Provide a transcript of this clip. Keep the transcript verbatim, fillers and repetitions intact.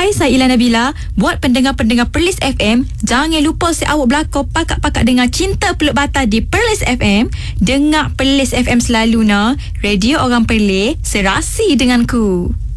Hai, saya Ila Nabila. Buat pendengar-pendengar Perlis F M, jangan lupa si awak belakang pakak-pakak dengar Cinta Peluk Bata di Perlis F M. Dengar Perlis F M selalu na. Radio orang Perlis, serasi denganku.